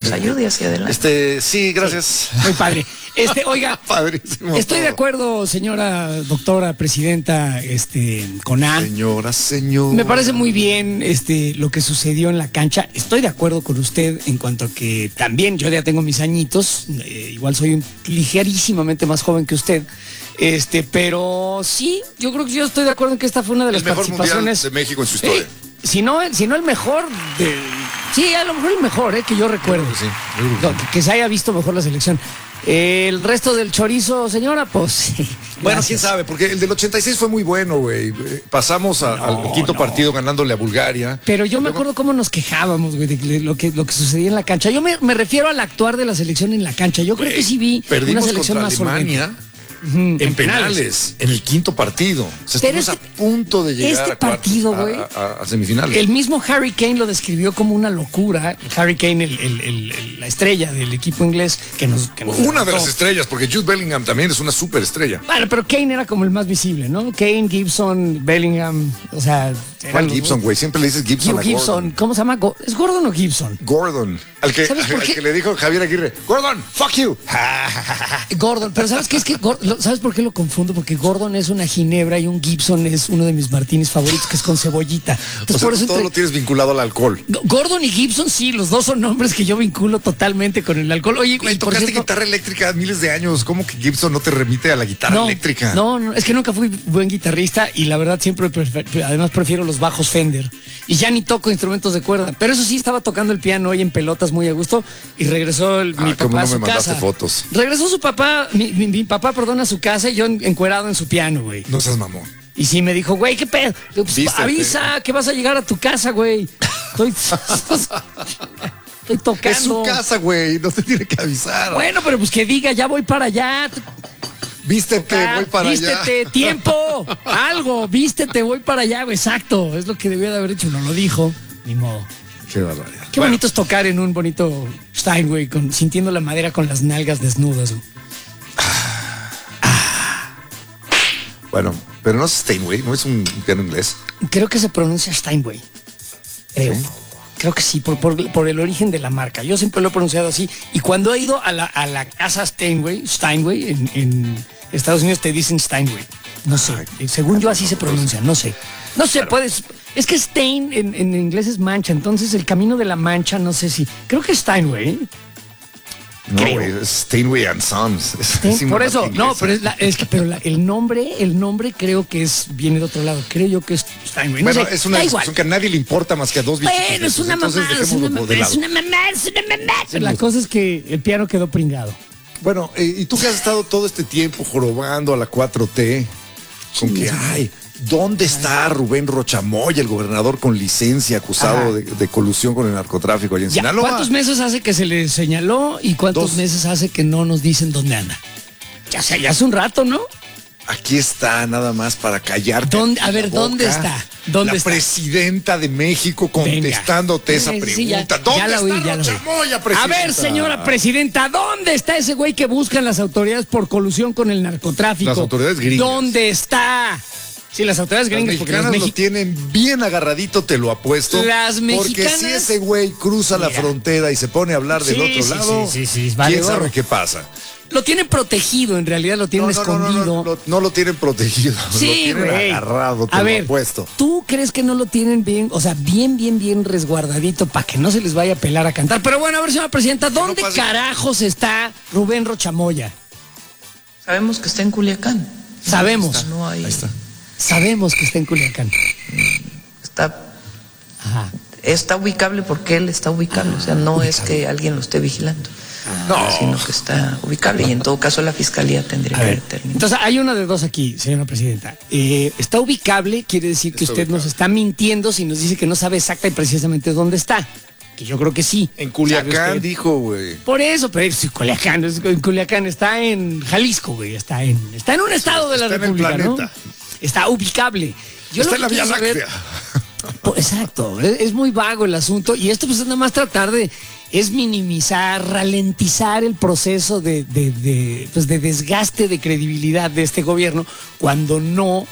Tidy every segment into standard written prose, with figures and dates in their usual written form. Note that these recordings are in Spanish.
nos ayude hacia adelante. Sí, gracias. Sí, muy padre. Oiga, Padrísimo. estoy de acuerdo, señora doctora presidenta, con A. Señora. Me parece muy bien lo que sucedió en la cancha. Estoy de acuerdo con usted en cuanto a que también yo ya tengo mis añitos, igual soy ligerísimamente más joven que usted. Pero sí, yo creo que yo estoy de acuerdo en que esta fue una de las participaciones de México en su historia. Si no el mejor sí, a lo mejor el mejor, que yo recuerdo. Sí, que se haya visto mejor la selección. El resto del chorizo, señora, pues sí. Bueno, quién sabe, porque el del 86 fue muy bueno, güey. Pasamos al quinto partido ganándole a Bulgaria. Pero yo me acuerdo cómo nos quejábamos, güey, de lo que sucedía en la cancha. Yo me refiero al actuar de la selección en la cancha. Yo creo que sí vi perdimos una selección contra más Alemania. En penales, en el quinto partido. O sea, estuvimos a punto de llegar a semifinales. El mismo Harry Kane lo describió como una locura. Harry Kane, la estrella del equipo inglés, que nos una de las estrellas, porque Jude Bellingham también es una superestrella. Bueno, pero Kane era como el más visible, ¿no? Kane, Gibson, Bellingham, o sea... ¿Cuál Gibson, güey? Siempre le dices Gibson a Gordon. ¿Cómo se llama? ¿Es Gordon o Gibson? Gordon. Al que le dijo Javier Aguirre, Gordon, fuck you. Gordon, pero ¿sabes qué? Es que ¿sabes por qué lo confundo? Porque Gordon es una ginebra y un Gibson es uno de mis martinis favoritos, que es con cebollita. Entonces, o sea, por eso todo lo tienes vinculado al alcohol. Gordon y Gibson, sí, los dos son nombres que yo vinculo totalmente con el alcohol. Oye, tocaste guitarra eléctrica miles de años. ¿Cómo que Gibson no te remite a la guitarra eléctrica? No, es que nunca fui buen guitarrista y la verdad siempre además prefiero los bajos Fender. Y ya ni toco instrumentos de cuerda. Pero eso sí, estaba tocando el piano hoy en pelotas muy a gusto y regresó mi papá a su casa. Fotos. Regresó su papá, mi papá, perdón, a su casa y yo encuerado en su piano, güey. No seas mamón. Y sí me dijo, güey, ¿qué pedo? Pues, avisa que vas a llegar a tu casa, güey. Estoy tocando. Es su casa, güey, no te tiene que avisar. Bueno, pero pues que diga, ya voy para allá. Vístete, voy para allá. Vístete, tiempo, algo, vístete, voy para allá, güey, exacto. Es lo que debía de haber hecho, no lo dijo, ni modo. Qué barbaridad. Qué bonito es tocar en un bonito Steinway, sintiendo la madera con las nalgas desnudas. Bueno, pero no es Steinway, no es un piano inglés. Creo que se pronuncia Steinway. Creo. ¿Sí? Creo que sí, por el origen de la marca. Yo siempre lo he pronunciado así. Y cuando he ido a la casa Steinway en Estados Unidos te dicen Steinway. No sé. Según yo así se pronuncia, no sé. No sé, puedes... Es que Stein en inglés es mancha, entonces el camino de la mancha, no sé si... Creo que es Steinway. No, es Steinway and Sons. Por eso, no, pero el nombre creo que viene de otro lado. Creo yo que es Steinway. Bueno, es una discusión que a nadie le importa más que a dos bichitos. Bueno, es una mamá. La cosa es que el piano quedó pringado. Bueno, y tú que has estado todo este tiempo jorobando a la 4T, con que, ¿dónde está Rubén Rochamoya, el gobernador con licencia acusado de colusión con el narcotráfico allá en Sinaloa? ¿Cuántos meses hace que se le señaló y cuántos meses hace que no nos dicen dónde anda? Ya hace un rato, ¿no? Aquí está, nada más para callarte. ¿Dónde está? ¿Dónde está? Presidenta de México contestándote esa pregunta. ¿Dónde está Rochamoya, presidenta? A ver, señora presidenta, ¿dónde está ese güey que buscan las autoridades por colusión con el narcotráfico? Las autoridades gringas. ¿Dónde está? Sí, las autoridades gringas. Las mexicanas lo tienen bien agarradito, te lo apuesto. Las mexicanas. Porque si ese güey cruza la frontera y se pone a hablar del otro lado, ¿quién sabe qué pasa? Lo tienen protegido, en realidad lo tienen escondido. No lo tienen protegido, sí, lo tienen agarrado, te lo apuesto. ¿Tú crees que no lo tienen bien, o sea, bien resguardadito para que no se les vaya a pelar a cantar? Pero bueno, a ver, señora presidenta, ¿dónde carajos está Rubén Rochamoya? Sabemos que está en Culiacán. Sabemos. Ahí está. Sabemos que está en Culiacán. Está ubicable porque él está ubicable, o sea, no es que alguien lo esté vigilando. Sino que está ubicable y en todo caso la fiscalía tendría que determinar. Entonces hay una de dos aquí, señora presidenta. Está ubicable, quiere decir que usted nos está mintiendo si nos dice que no sabe exacta y precisamente dónde está. Que yo creo que sí. En Culiacán dijo, güey. Por eso, pero en Culiacán está en Jalisco, güey. Está en un estado de la República, ¿no? Está ubicable. Está en la Vía Láctea. Exacto, es muy vago el asunto y esto pues es nada más tratar de minimizar, ralentizar el proceso de desgaste de credibilidad de este gobierno cuando no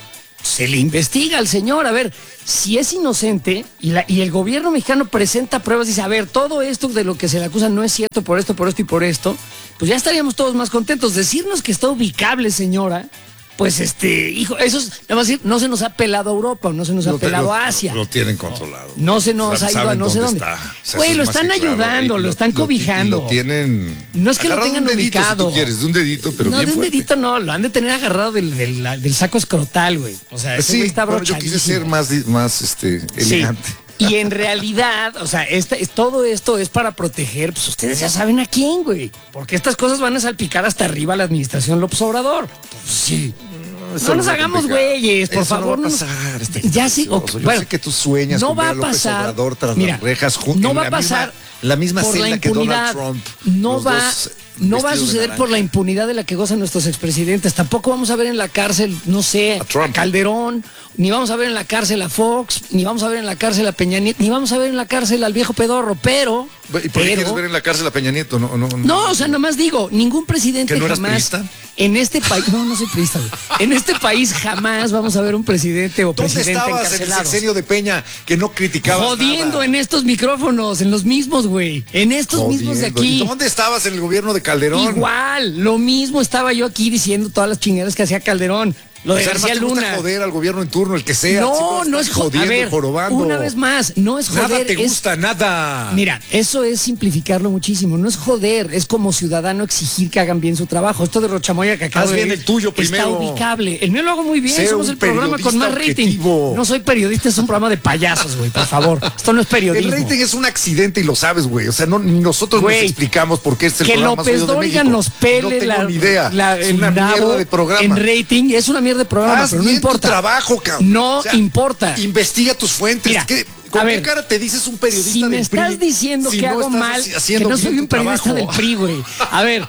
se le investiga al señor, a ver, si es inocente y el gobierno mexicano presenta pruebas, dice, a ver, todo esto de lo que se le acusa no es cierto por esto y por esto, pues ya estaríamos todos más contentos. Decirnos que está ubicable, señora, pues hijo, eso es, nada más decir, no se nos ha pelado a Europa, no se nos ha pelado a Asia. Lo tienen controlado. No se nos ha ido a no sé dónde. Güey, lo están ayudando, lo están cobijando. Lo tienen. No es que lo tengan ubicado. Si tú quieres, de un dedito, pero no, bien de un fuerte. dedito no, lo han de tener agarrado del saco escrotal, güey. O sea, ese Sí, güey está bueno, yo brochadísimo. quise ser más elegante. Sí. Y en realidad, o sea, todo esto es para proteger, pues ustedes ya saben a quién, güey. Porque estas cosas van a salpicar hasta arriba a la administración López Obrador. Pues sí. No nos hagamos güeyes, por favor. No va a pasar. Ya sí. Yo sé que tú sueñas no con ver va a a López pasar. Obrador tras Mira, las rejas juntos. no va a pasar la misma por la celda que impunidad. Donald Trump. No va a suceder por la impunidad de la que gozan nuestros expresidentes. Tampoco vamos a ver en la cárcel, no sé, a Calderón, ni vamos a ver en la cárcel a Fox, ni vamos a ver en la cárcel a Peña Nieto, ni vamos a ver en la cárcel al viejo pedorro, pero... ¿Y por qué quieres ver en la cárcel a Peña Nieto? No, o sea, nada más digo, ningún presidente ¿Que no eras jamás... priista? En este país, no soy priista, güey. En este país jamás vamos a ver un presidente o presidente encarcelado. ¿Dónde estabas en el sexenio de Peña que no criticabas jodiendo nada? En estos micrófonos, en los mismos, güey. En estos mismos de aquí. ¿Y dónde estabas en el gobierno de Calderón? Igual, lo mismo estaba yo aquí diciendo todas las chingaderas que hacía Calderón. Lo de García Luna. Joder al gobierno en turno, el que sea. No es joder. A ver, jorobando. una vez más, no es joder. Nada te gusta, nada. Mira, eso es simplificarlo muchísimo. No es joder, es como ciudadano exigir que hagan bien su trabajo. Esto de Rochamoya que acabo de bien el tuyo primero. Está ubicable. El mío lo hago muy bien. Somos el programa con más rating. Objetivo. No soy periodista, es un programa de payasos, güey, por favor. Esto no es periodismo. El rating es un accidente y lo sabes, güey. O sea, ni nosotros nos explicamos por qué es el programa más oído de México. Que López Dóriga nos pele no tengo ni idea. Es una mierda de programa. En rating es una mierda de programa, pero no importa. Tu trabajo, cabrón. No importa. Investiga tus fuentes. Mira, ¿Con qué cara te dices un periodista si del me PRI? estás diciendo que hago mal, que no soy un periodista del PRI, güey. A ver,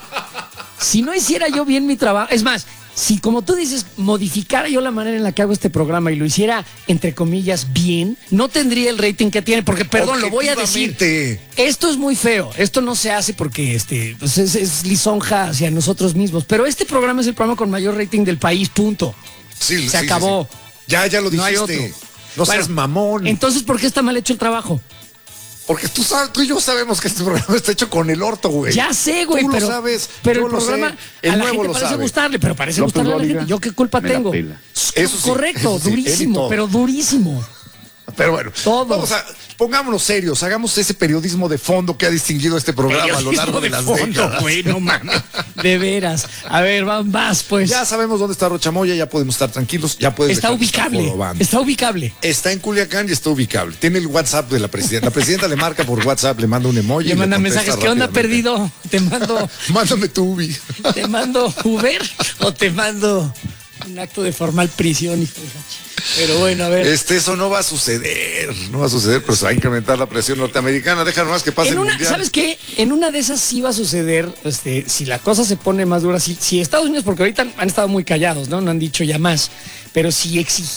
si no hiciera yo bien mi trabajo, es más, si como tú dices, modificara yo la manera en la que hago este programa y lo hiciera, entre comillas, bien, no tendría el rating que tiene, porque, perdón, lo voy a decir. Esto es muy feo, esto no se hace porque pues es lisonja hacia nosotros mismos, pero este programa es el programa con mayor rating del país, punto. Se acabó. Sí. Ya lo dijiste. No hay otro. No seas mamón. Entonces, ¿por qué está mal hecho el trabajo? Porque tú y yo sabemos que este programa está hecho con el orto, güey. Ya sé, güey, tú pero lo sabes, pero yo el lo programa sé, a la gente parece gustarle, pero parece gustarle a la gente. ¿Yo qué culpa tengo? Eso sí, correcto, eso sí, durísimo, pero durísimo. Pero bueno, todos. Pongámonos serios, hagamos ese periodismo de fondo que ha distinguido este programa a lo largo de las décadas. Güey, no mames. De veras. A ver, vas, pues. Ya sabemos dónde está Rochamoya, ya podemos estar tranquilos, ya puedes. Está ubicable. Está ubicable. Está en Culiacán y está ubicable. Tiene el WhatsApp de la presidenta. La presidenta le marca por WhatsApp, le manda un emoji. Le manda mensajes. ¿Qué onda, perdido? Te mando. Mándame tu Ubi. ¿Te mando Uber o te mando un acto de formal prisión, hijo de la chica? Pero bueno, a ver. Eso no va a suceder. No va a suceder, pero se va a incrementar la presión norteamericana. Deja nomás que pase el mundial. ¿Sabes qué? En una de esas sí va a suceder, si la cosa se pone más dura, si Estados Unidos, porque ahorita han estado muy callados, ¿no? No han dicho ya más. Pero si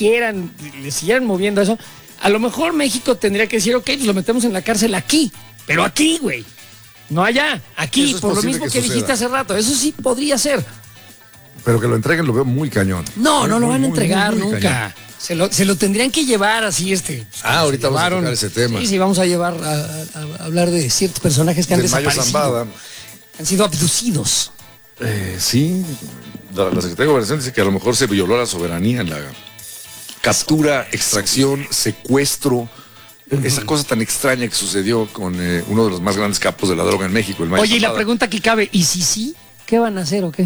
le siguieran moviendo eso, a lo mejor México tendría que decir, ok, pues lo metemos en la cárcel aquí. Pero aquí, güey. No allá, aquí, por lo mismo que dijiste hace rato. Eso sí podría ser. Pero que lo entreguen lo veo muy cañón. No lo van a entregar nunca. Se lo tendrían que llevar así ahorita vamos a tocar ese tema. Sí, vamos a llevar a hablar de ciertos personajes que han desaparecido. Zambada. Han sido abducidos. Sí, la Secretaría de Gobernación dice que a lo mejor se violó la soberanía en la captura, extracción, secuestro. Esa cosa tan extraña que sucedió con uno de los más grandes capos de la droga en México, el Mayo Oye, y Zambada. la pregunta que cabe, ¿y si sí? ¿Qué van a hacer o qué?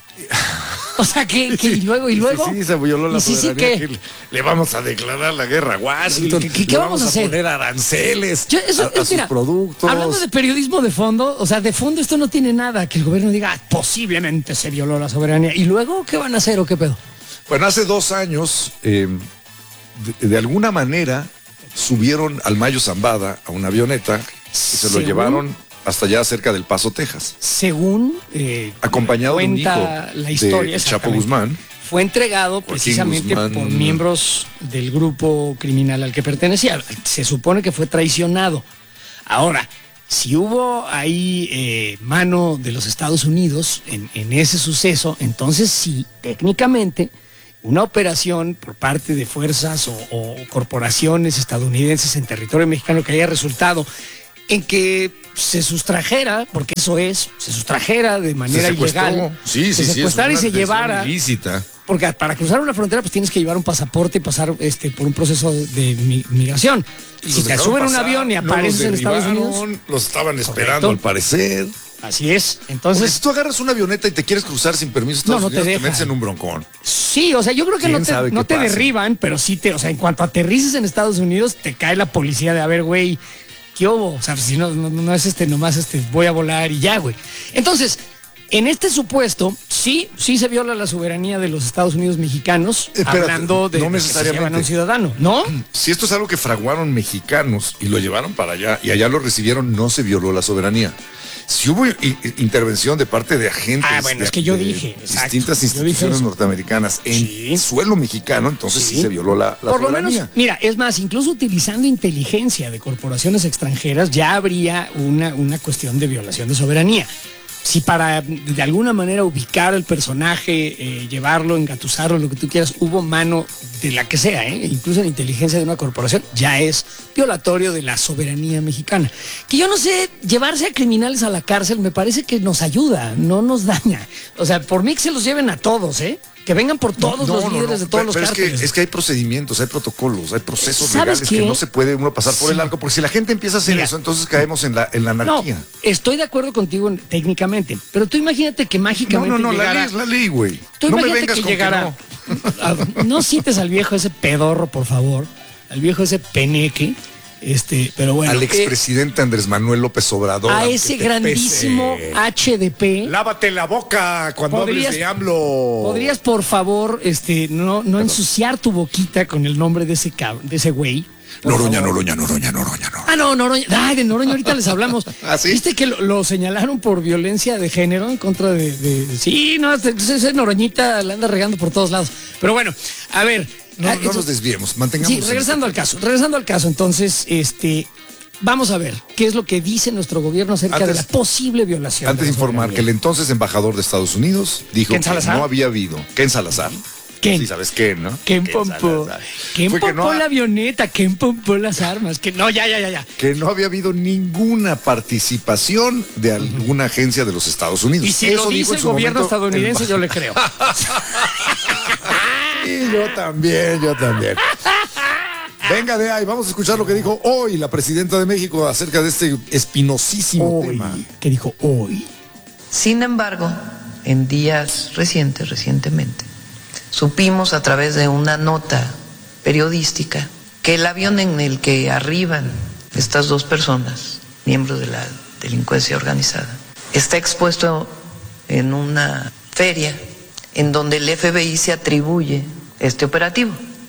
O sea, ¿qué? ¿Y luego? Sí, se violó la soberanía. ¿Qué? Le vamos a declarar la guerra a Washington. ¿Qué vamos a hacer? Poner aranceles a sus productos. Hablando de periodismo de fondo, o sea, de fondo esto no tiene nada. Que el gobierno diga, posiblemente se violó la soberanía. ¿Y luego qué van a hacer o qué pedo? Bueno, hace 2 años, de alguna manera, subieron al Mayo Zambada a una avioneta y se lo llevaron hasta allá cerca del Paso, Texas. Según acompañado de un hijo la historia, de Chapo Guzmán. Fue entregado precisamente por miembros del grupo criminal al que pertenecía. Se supone que fue traicionado. Ahora, si hubo ahí mano de los Estados Unidos en ese suceso, entonces sí, técnicamente, una operación por parte de fuerzas o corporaciones estadounidenses en territorio mexicano que haya resultado en que se sustrajera, porque eso es, se sustrajera de manera ilegal, se secuestrara y se llevara, ilícita. porque para cruzar una frontera pues tienes que llevar un pasaporte y pasar por un proceso de migración. Y si te suben un avión y apareces en Estados Unidos, los estaban esperando, al parecer. Así es. Entonces, si tú agarras una avioneta y te quieres cruzar sin permiso a Estados Unidos, te metes en un broncón. Sí, o sea, yo creo que no te derriban, pero sí o sea, en cuanto aterrices en Estados Unidos, te cae la policía de, a ver, güey, ¿qué hubo? O sea, si no es nomás voy a volar y ya, güey. Entonces, en este supuesto, sí se viola la soberanía de los Estados Unidos mexicanos, hablando de no necesariamente que se un ciudadano, ¿no? Si esto es algo que fraguaron mexicanos y lo llevaron para allá y allá lo recibieron, no se violó la soberanía. Si hubo intervención de parte de agentes es que yo dije, distintas instituciones norteamericanas en suelo mexicano, entonces sí se violó la por soberanía. Lo menos, mira, es más, incluso utilizando inteligencia de corporaciones extranjeras ya habría una cuestión de violación de soberanía. Si para de alguna manera ubicar al personaje, llevarlo, engatusarlo, lo que tú quieras, hubo mano de la que sea, incluso en inteligencia de una corporación, ya es violatorio de la soberanía mexicana. Que yo no sé, llevarse a criminales a la cárcel me parece que nos ayuda, no nos daña. O sea, por mí que se los lleven a todos, que vengan por todos los líderes de todos los cárteles. Es que hay procedimientos, hay protocolos, hay procesos legales que no se puede uno pasar por el arco, porque si la gente empieza a hacer eso, entonces caemos en la anarquía. No, estoy de acuerdo contigo técnicamente, pero tú imagínate que mágicamente llegara... la ley, güey. No me vengas con llegara, que no cites al viejo ese pedorro, por favor, al viejo ese peneque. Pero bueno. Al expresidente Andrés Manuel López Obrador. A ese grandísimo HDP. Lávate la boca cuando hables de AMLO. ¿Podrías, por favor, no ensuciar tu boquita con el nombre de ese güey? Noroña. No, Noroña. Ay, de Noroña ahorita les hablamos. ¿Ah, sí? ¿Viste que lo señalaron por violencia de género en contra de sí, no, ese Noroñita la anda regando por todos lados. Pero bueno, a ver. No nos desviemos, mantengamos. Sí, regresando al caso, entonces, vamos a ver qué es lo que dice nuestro gobierno acerca de la posible violación. Antes de informar que el entonces embajador de Estados Unidos dijo que no había habido. Ken Salazar. ¿Quién? Sí, ¿sabes quién, no? ¿Quién pompó? ¿Quién pompó la avioneta? ¿Quién pompó las armas? Que no, ya. Que no había habido ninguna participación de alguna agencia de los Estados Unidos. Y si eso lo dice el gobierno estadounidense, yo le creo. Y yo también. Venga de ahí, vamos a escuchar lo que dijo hoy la presidenta de México acerca de este espinosísimo tema. ¿Qué dijo hoy? Sin embargo, en días recientemente, supimos a través de una nota periodística que el avión en el que arriban estas dos personas, miembros de la delincuencia organizada, está expuesto en una feria en donde el FBI se atribuye este operativo.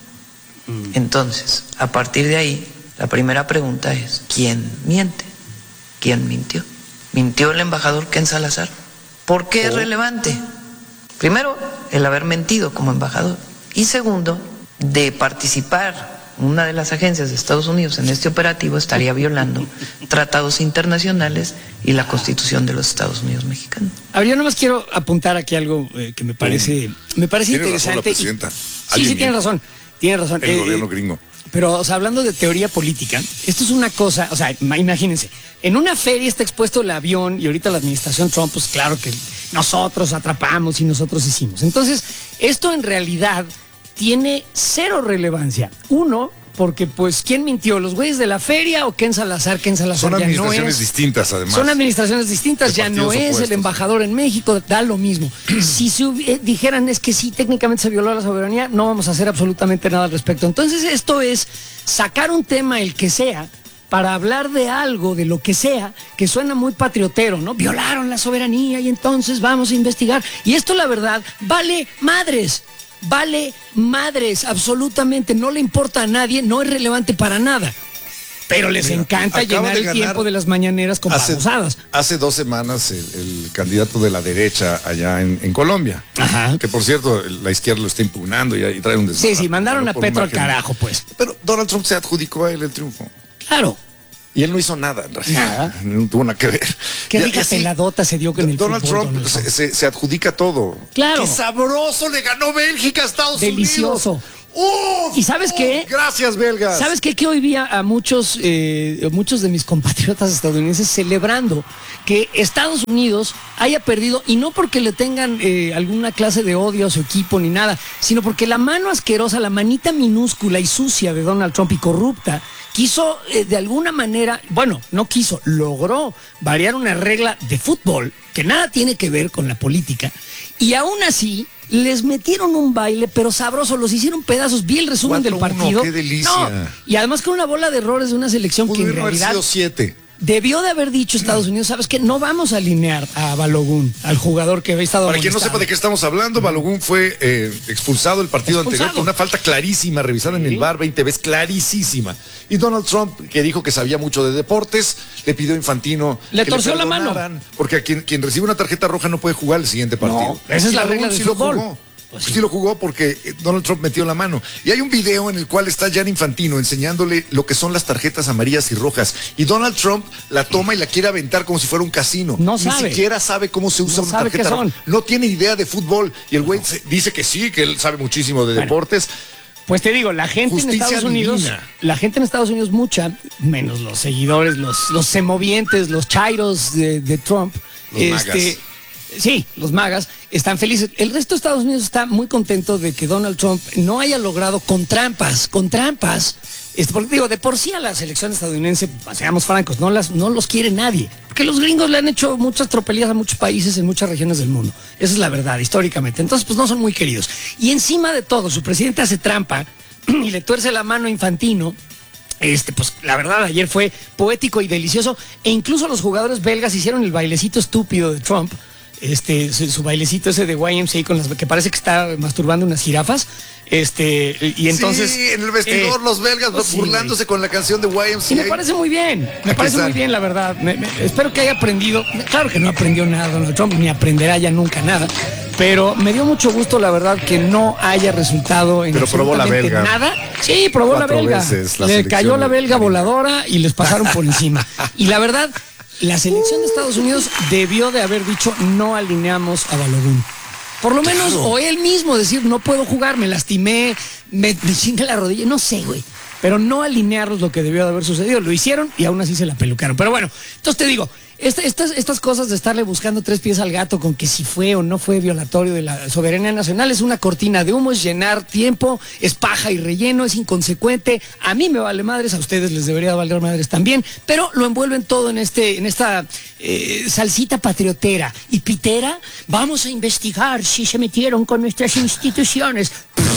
Entonces, a partir de ahí, la primera pregunta es, ¿quién miente? ¿Quién mintió? ¿Mintió el embajador Ken Salazar? ¿Por qué es relevante? Primero, el haber mentido como embajador. Y segundo, de participar una de las agencias de Estados Unidos en este operativo estaría violando tratados internacionales y la Constitución de los Estados Unidos mexicanos. Ahora, yo nomás quiero apuntar aquí algo que me parece interesante. Razón la presidenta. Sí, tiene razón. El gobierno gringo. Pero, o sea, hablando de teoría política, esto es una cosa, o sea, imagínense, en una feria está expuesto el avión y ahorita la administración Trump, pues claro que nosotros atrapamos y nosotros hicimos. Entonces, esto en realidad tiene cero relevancia. Uno, porque pues, ¿quién mintió? ¿Los güeyes de la feria o Ken Salazar? Ken Salazar son ya administraciones distintas, además. Son administraciones distintas, ya no es opuestos. El embajador en México, da lo mismo. Si dijeran es que sí, técnicamente se violó la soberanía, no vamos a hacer absolutamente nada al respecto. Entonces esto es sacar un tema, el que sea, para hablar de algo, de lo que sea, que suena muy patriotero, ¿no? Violaron la soberanía y entonces vamos a investigar. Y esto, la verdad, vale madres, absolutamente, no le importa a nadie, no es relevante para nada. Pero les encanta llenar el tiempo de las mañaneras con babosadas. Hace 2 semanas el candidato de la derecha allá en Colombia, que por cierto la izquierda lo está impugnando y trae un desastre. Sí, mandaron a Petro al carajo, pues. Pero Donald Trump se adjudicó a él el triunfo. Claro. Y él no hizo nada, en realidad. Nada. No tuvo nada que ver. Qué Y rica así, peladota se dio con el Donald fútbol, Trump Donald Trump. se adjudica todo. Claro. ¡Qué sabroso! Le ganó Bélgica a Estados Delicioso. Unidos. ¡Uf! ¿Y sabes qué? Gracias, belgas. ¿Sabes qué? Que hoy vi a muchos de mis compatriotas estadounidenses celebrando que Estados Unidos haya perdido, y no porque le tengan alguna clase de odio a su equipo ni nada, sino porque la mano asquerosa, la manita minúscula y sucia de Donald Trump y corrupta, quiso de alguna manera, bueno, no quiso, logró variar una regla de fútbol que nada tiene que ver con la política, y aún así les metieron un baile, pero sabroso, los hicieron pedazos. Vi el resumen del 4-1, partido. qué delicia. No, y además con una bola de errores de una selección que en Pudieron haber realidad sido 7. debió de haber dicho Estados Unidos, ¿sabes qué? No vamos a alinear a Balogun, al jugador que había estado Para quien no amonestado. sepa de qué estamos hablando, Balogun fue expulsado el partido anterior con una falta clarísima, revisada en el VAR 20 veces, clarísima. Y Donald Trump, que dijo que sabía mucho de deportes, le pidió a Infantino Le que torció la mano. perdonaran, porque a quien recibe una tarjeta roja no puede jugar el siguiente partido. No, esa es Y la Balogun regla del sí lo fútbol. jugó. Pues Sí lo jugó porque Donald Trump metió la mano. Y hay un video en el cual está Gianni Infantino enseñándole lo que son las tarjetas amarillas y rojas. Y Donald Trump la toma y la quiere aventar como si fuera un casino. No Ni sabe. siquiera sabe cómo se usa No una sabe qué tarjeta son. roja. No tiene idea de fútbol. Y el güey dice que sí, que él sabe muchísimo de deportes. Pues te digo, la gente Justicia en Estados Unidos, divina. mucha, menos los seguidores, los semovientes, los chairos de Trump, Los magas. sí, los magas, están felices. El resto de Estados Unidos está muy contento de que Donald Trump no haya logrado con trampas, porque digo, de por sí a la selección estadounidense, seamos francos, no los quiere nadie. Porque los gringos le han hecho muchas tropelías a muchos países en muchas regiones del mundo. Esa es la verdad, históricamente. Entonces, pues no son muy queridos. Y encima de todo, su presidente hace trampa y le tuerce la mano a Infantino. Pues la verdad, ayer fue poético y delicioso. E incluso los jugadores belgas hicieron el bailecito estúpido de Trump. Su bailecito ese de YMCA con las que parece que está masturbando unas jirafas. Y entonces. Sí, en el vestidor los belgas sí, burlándose con la canción de YMCA. Y me parece muy bien, la verdad. Espero que haya aprendido. Claro que no aprendió nada Donald Trump, ni aprenderá ya nunca nada. Pero me dio mucho gusto, la verdad, que no haya resultado en Pero probó la absolutamente belga. nada. Sí, probó la 4 belga. veces la Le selección cayó la de- belga voladora y les pasaron por encima. Y la verdad, la selección de Estados Unidos debió de haber dicho no alineamos a Balogun. Por lo menos, o él mismo decir, no puedo jugar, me lastimé, me chingué la rodilla, no sé, güey. Pero no alinearlos lo que debió de haber sucedido. Lo hicieron y aún así se la pelucaron. Pero bueno, entonces te digo, estas cosas de estarle buscando 3 pies al gato con que si fue o no fue violatorio de la soberanía nacional es una cortina de humo, es llenar tiempo, es paja y relleno, es inconsecuente. A mí me vale madres, a ustedes les debería valer madres también, pero lo envuelven todo en esta salsita patriotera y pitera. Vamos a investigar si se metieron con nuestras instituciones.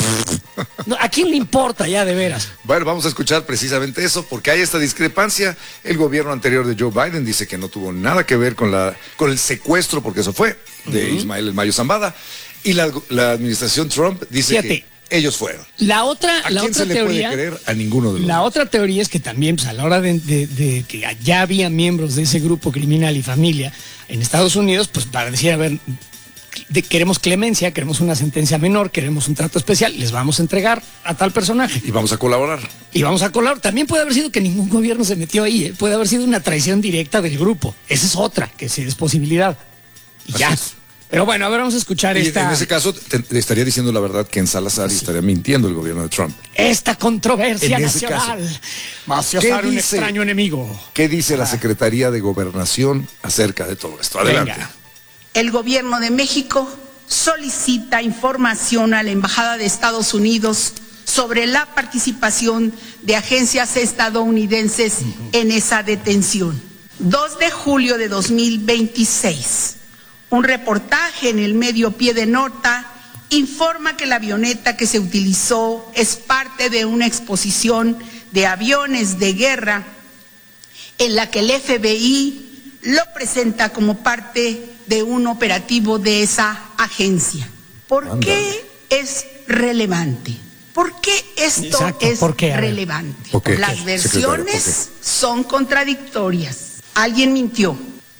No, ¿a quién le importa ya de veras? Bueno, vamos a escuchar precisamente eso, porque hay esta discrepancia. El gobierno anterior de Joe Biden dice que no tuvo nada que ver con el secuestro, porque eso fue, de Ismael El Mayo Zambada. Y la administración Trump dice Fíjate, que ellos fueron. La otra ¿A quién se le teoría, puede creer? A ninguno de los La dos. otra teoría es que también, pues, a la hora de que ya había miembros de ese grupo criminal y familia en Estados Unidos, pues para decir, a ver, queremos clemencia, queremos una sentencia menor, queremos un trato especial, les vamos a entregar a tal personaje. Y vamos a colaborar. Y vamos a colaborar. También puede haber sido que ningún gobierno se metió ahí, ¿eh? Puede haber sido una traición directa del grupo. Esa es otra, que sí es posibilidad. Y Así ya. es. Pero bueno, a ver, vamos a escuchar Y en ese caso, le estaría diciendo la verdad que en Salazar y estaría mintiendo el gobierno de Trump. esta controversia En ese nacional. Más ¿Qué un dice? extraño enemigo. ¿Qué dice la Secretaría de Gobernación acerca de todo esto? Adelante. Venga. El gobierno de México solicita información a la Embajada de Estados Unidos sobre la participación de agencias estadounidenses en esa detención. 2 de julio de 2026. Un reportaje en el medio Pie de Nota informa que la avioneta que se utilizó es parte de una exposición de aviones de guerra en la que el FBI lo presenta como parte de un operativo de esa agencia. ¿Por qué es relevante? ¿Por qué esto Exacto, es ¿por qué? A ver. relevante? ¿Por qué? Las Secretaria, versiones son contradictorias. Alguien mintió.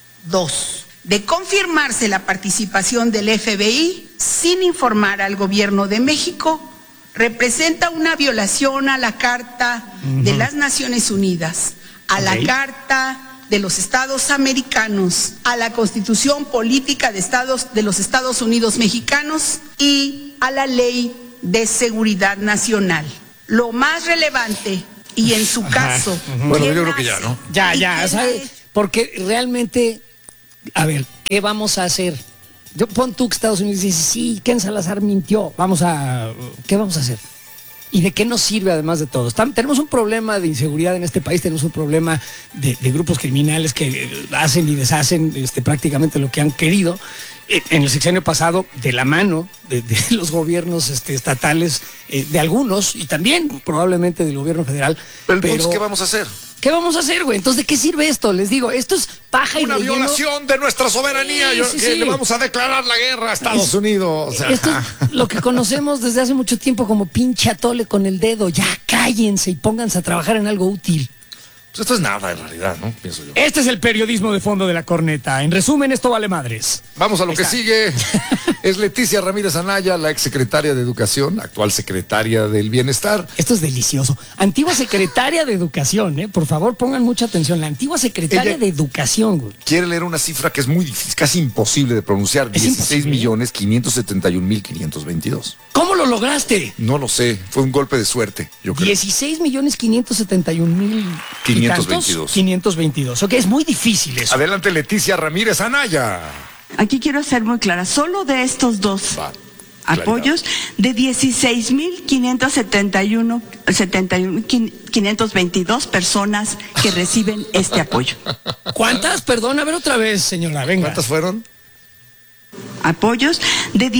2. De confirmarse la participación del FBI sin informar al gobierno de México, representa una violación a la Carta de las Naciones Unidas, a la Carta de los Estados Americanos, a la Constitución Política de los Estados Unidos Mexicanos y a la Ley de Seguridad Nacional. Lo más relevante, y en su caso... Bueno, yo creo que ya, ¿no? Ya, ¿sabes? Porque realmente, a ver, ¿qué vamos a hacer? Pon tú que Estados Unidos dice, sí, Ken Salazar mintió, ¿qué vamos a hacer? ¿Y de qué nos sirve además de todo? Tenemos un problema de inseguridad en este país, tenemos un problema de grupos criminales que hacen y deshacen prácticamente lo que han querido. En el sexenio pasado, de la mano de los gobiernos estatales, de algunos, y también probablemente del gobierno federal. Pero entonces, ¿qué vamos a hacer? ¿Qué vamos a hacer, güey? Entonces, ¿de qué sirve esto? Les digo, esto es paja y una relleno. Violación de nuestra soberanía. Le vamos a declarar la guerra a Estados Unidos. O sea. Esto es lo que conocemos desde hace mucho tiempo como pinche atole con el dedo. Ya cállense y pónganse a trabajar en algo útil. Pues esto es nada en realidad, ¿no? Pienso yo. Este es el periodismo de fondo de la corneta. En resumen, esto vale madres. Vamos a lo que sigue. Es Leticia Ramírez Anaya, la exsecretaria de Educación, actual secretaria del Bienestar. Esto es delicioso. Antigua secretaria de Educación, Por favor, pongan mucha atención. La antigua secretaria de Educación, güey. Quiere leer una cifra que es muy difícil, casi imposible de pronunciar. 16.571.522. ¿Cómo lo lograste? No lo sé. Fue un golpe de suerte, yo creo. 16.571.000. 522. Ok, es muy difícil eso. Adelante, Leticia Ramírez Anaya. Aquí quiero ser muy clara. Solo de estos dos apoyos, de 16.522 personas que reciben este apoyo. ¿Cuántas? Perdón, a ver otra vez, señora, venga. ¿Cuántas fueron? Apoyos de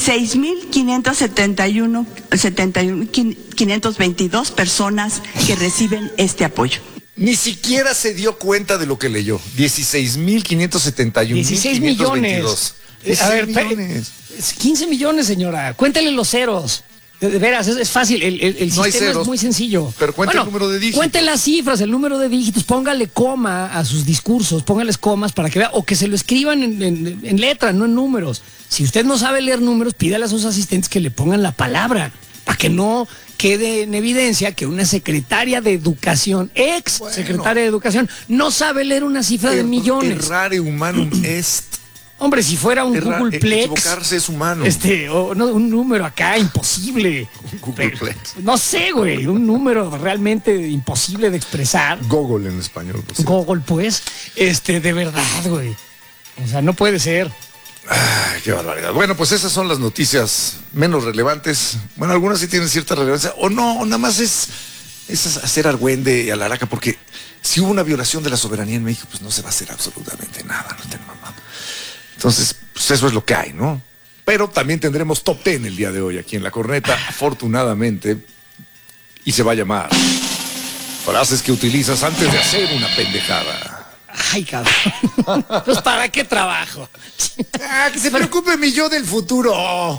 16.522 personas que reciben este apoyo. Ni siquiera se dio cuenta de lo que leyó. 16.571.522. 16 millones. A ver, 15 millones, señora. Cuéntale los ceros. De veras, es fácil. El no sistema es muy sencillo. Pero cuente el número de dígitos. Cuente las cifras, el número de dígitos. Póngale coma a sus discursos. Póngales comas para que vea. O que se lo escriban en letras, no en números. Si usted no sabe leer números, pídale a sus asistentes que le pongan la palabra. Para que no quede en evidencia que una secretaria de Educación, secretaria de Educación, no sabe leer una cifra de millones. Errare humanum est. Hombre, si fuera un Googleplex. Equivocarse es humano. O no, un número acá imposible. Googleplex. No sé, güey, un número realmente imposible de expresar. Google en español. Google, pues, de verdad, güey. O sea, no puede ser. Ay, qué barbaridad. Bueno, pues esas son las noticias menos relevantes. Bueno, algunas sí tienen cierta relevancia. O no, nada más es hacer argüende y alaraca, porque si hubo una violación de la soberanía en México, pues no se va a hacer absolutamente nada. No tenemos nada. Entonces, pues eso es lo que hay, ¿no? Pero también tendremos Top 10 el día de hoy aquí en La Corneta, afortunadamente. Y se va a llamar frases que utilizas antes de hacer una pendejada. Ay, cabrón. Pues ¿para qué trabajo? Que se preocupe mi yo del futuro.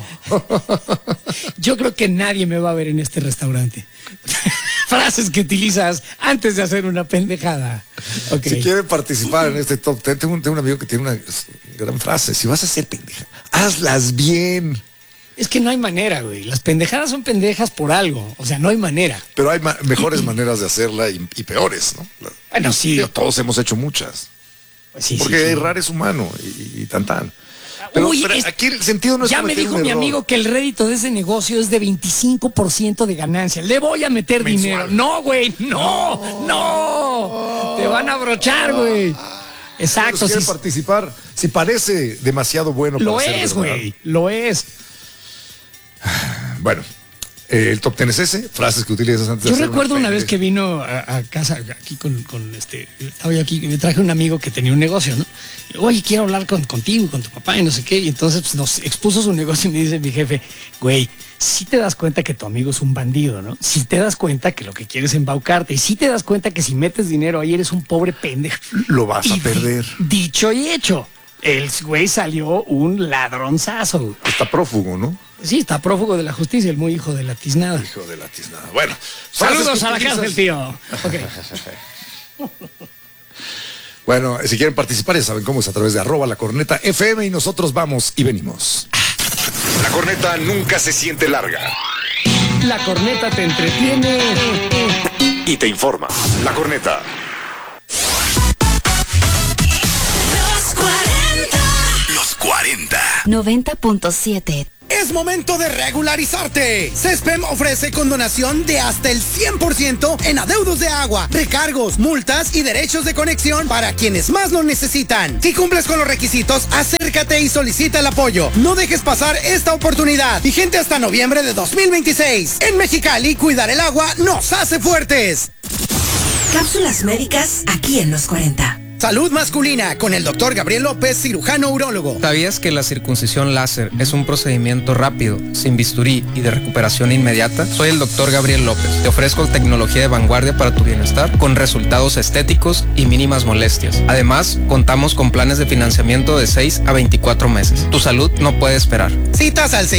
Yo creo que nadie me va a ver en este restaurante. Frases que utilizas antes de hacer una pendejada. Okay. Si quieren participar en este top 10, tengo un amigo que tiene una gran frase. Si vas a hacer pendeja, hazlas bien. Es que no hay manera, güey. Las pendejadas son pendejas por algo. O sea, no hay manera. Pero hay mejores maneras de hacerla y peores, ¿no? Bueno, sí. Todos hemos hecho muchas. Pues sí, porque errar es humano y tan. Pero, Uy, aquí el sentido no es ya me dijo mi amigo que el rédito de ese negocio es de 25% de ganancia. Le voy a meter dinero. No, güey, no. Te van a abrochar, güey. Exacto. Si quieren participar, si parece demasiado bueno para ser verdad. Lo es, güey. Lo es. Bueno, el top 10 es ese, frases que utilizas antes de hacer. Yo recuerdo una vez que vino a casa aquí con estaba yo aquí, me traje un amigo que tenía un negocio, ¿no? Oye, quiero hablar contigo, con tu papá y no sé qué. Y entonces pues, nos expuso su negocio y me dice mi jefe, güey, si te das cuenta que tu amigo es un bandido, ¿no? Si te das cuenta que lo que quieres es embaucarte, y si te das cuenta que si metes dinero ahí eres un pobre pendejo. Lo vas a perder. Dicho y hecho, el güey salió un ladronzazo. Está prófugo, ¿no? Sí, está prófugo de la justicia, el muy hijo de la tiznada. Hijo de la tiznada. Bueno, saludos a la cárcel, tío. Okay. Bueno, si quieren participar ya saben cómo es, a través de @lacorneta_FM, y nosotros vamos y venimos. La corneta nunca se siente larga. La corneta te entretiene y te informa. La corneta. 90.7. Es momento de regularizarte. CESPEM ofrece condonación de hasta el 100% en adeudos de agua, recargos, multas y derechos de conexión para quienes más lo necesitan. Si cumples con los requisitos, acércate y solicita el apoyo. No dejes pasar esta oportunidad. Vigente hasta noviembre de 2026. En Mexicali, cuidar el agua nos hace fuertes. Cápsulas médicas aquí en los 40. Salud masculina con el doctor Gabriel López, cirujano urólogo. ¿Sabías que la circuncisión láser es un procedimiento rápido, sin bisturí y de recuperación inmediata? Soy el doctor Gabriel López. Te ofrezco tecnología de vanguardia para tu bienestar con resultados estéticos y mínimas molestias. Además, contamos con planes de financiamiento de 6 a 24 meses. Tu salud no puede esperar. Citas al